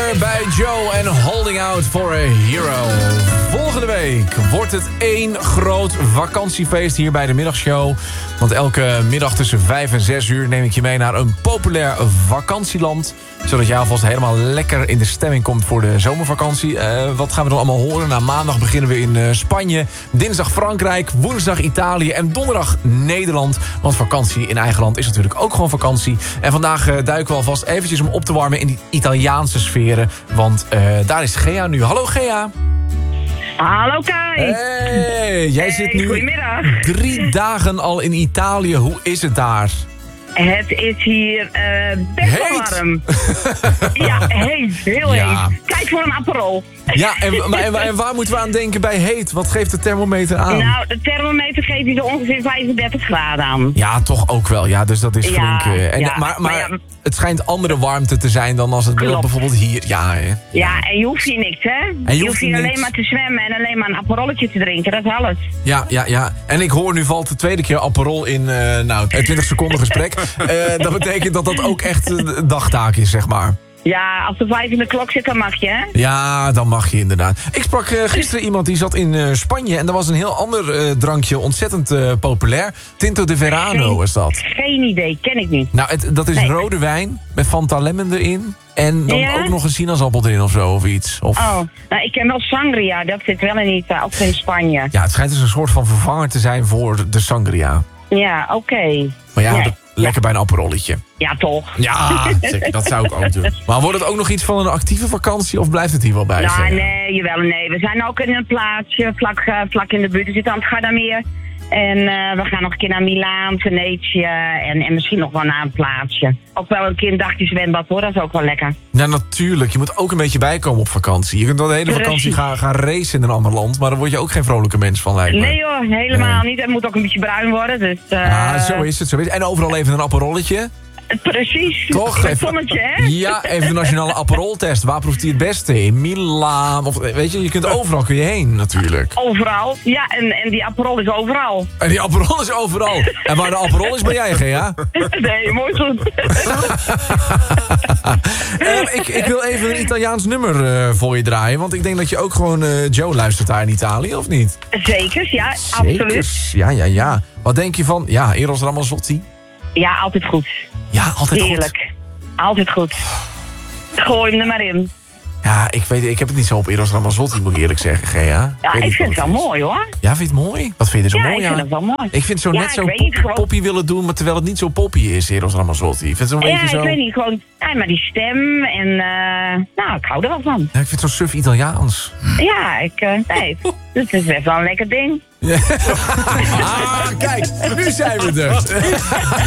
Hier bij Joe en Holding Out for a Hero. Volgende week wordt het één groot vakantiefeest hier bij de middagshow. Want elke middag tussen 5 en 6 uur neem ik je mee naar een populair vakantieland. Zodat jij alvast helemaal lekker in de stemming komt voor de zomervakantie. Wat gaan we dan allemaal horen? Nou, maandag beginnen we in Spanje. Dinsdag Frankrijk, woensdag Italië en donderdag Nederland. Want vakantie in eigen land is natuurlijk ook gewoon vakantie. En vandaag duiken we alvast eventjes om op te warmen in die Italiaanse sferen. Want daar is Gea nu. Hallo Gea. Hallo Kai. Hey, jij zit nu goedemiddag. 3 dagen al in Italië. Hoe is het daar? Het is hier best wel warm. Ja, heet. Heel heet. Kijk voor een Aperol. Ja, en waar moeten we aan denken bij heet? Wat geeft de thermometer aan? Nou, de thermometer geeft hier zo ongeveer 35 graden aan. Ja, toch ook wel. Ja, dus dat is flink. Maar het schijnt andere warmte te zijn dan als het bijvoorbeeld hier. Ja, hè? Ja, en je hoeft hier niks, hè? Je hoeft hier alleen maar te zwemmen en alleen maar een Aperolletje te drinken. Dat is alles. Ja. En ik hoor nu valt de tweede keer Aperol in een 20 seconden gesprek. Dat betekent dat dat ook echt een dagtaak is, zeg maar. Ja, als er 5 in de klok zit, dan mag je, hè? Ja, dan mag je inderdaad. Ik sprak gisteren iemand die zat in Spanje en er was een heel ander drankje ontzettend populair. Tinto de Verano was dat. Geen idee, ken ik niet. Nou, dat is rode wijn met Fanta Lemon erin. En dan ook nog een sinaasappel erin of zo, of iets. Oh, nou, ik ken wel sangria, dat zit wel in Spanje. Ja, het schijnt dus een soort van vervanger te zijn voor de sangria. Ja, oké. Maar ja, lekker bij een aperolletje. Ja, toch? Ja, zeker, dat zou ik ook doen. Maar wordt het ook nog iets van een actieve vakantie of blijft het hier wel bij? Nou, nee. We zijn ook in een plaatsje vlak in de buurt. We zitten aan het Gardameer. En we gaan nog een keer naar Milaan, Venetië en misschien nog wel naar een plaatsje. Ook wel een keer een dagje zwembad hoor, dat is ook wel lekker. Ja, natuurlijk. Je moet ook een beetje bijkomen op vakantie. Je kunt wel de hele vakantie gaan racen in een ander land, maar daar word je ook geen vrolijke mens van, lijkt me. Nee hoor, helemaal niet. Het moet ook een beetje bruin worden. Dus, zo is het. En overal even een aperolletje. Precies. Toch? Met zonnetje, hè? Ja, even de nationale Aperol-test. Waar proeft hij het beste? In Milaan? Of, weet je kunt overal kun je heen, natuurlijk. Overal. Ja, en die Aperol is overal. En die Aperol is overal. En waar de Aperol is, ben jij, Gea? Nee, mooi goed. Ik wil even een Italiaans nummer voor je draaien. Want ik denk dat je ook gewoon Joe luistert daar in Italië, of niet? Zeker, ja, absoluut. Ja. Wat denk je van, Eros Ramazzotti? Ja, altijd goed. Ja, altijd goed. Heerlijk. Altijd goed. Gooi hem er maar in. Ja, ik heb het niet zo op Eros Ramazzotti, moet ik eerlijk zeggen, Gea. Ja, ik vind het wel mooi, hoor. Ja, vind je het mooi? Wat vind je er zo mooi aan? Ja, ik vind het wel mooi. Ik vind het zo net zo poppy willen doen, maar terwijl het niet zo poppy is, Eros Ramazzotti. Ik vind het beetje zo... ik weet niet, gewoon... Ja, maar die stem en... ik hou er wel van. Ja, ik vind het zo suf Italiaans. Ja, het is best wel een lekker ding. Ja. Kijk, nu zijn we er.